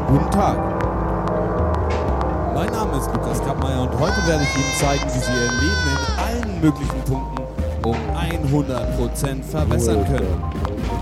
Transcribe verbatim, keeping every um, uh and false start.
Guten Tag. Mein Name ist Lukas Kappmeier und heute werde ich Ihnen zeigen, wie Sie Ihr Leben in allen möglichen Punkten um hundert Prozent verbessern können.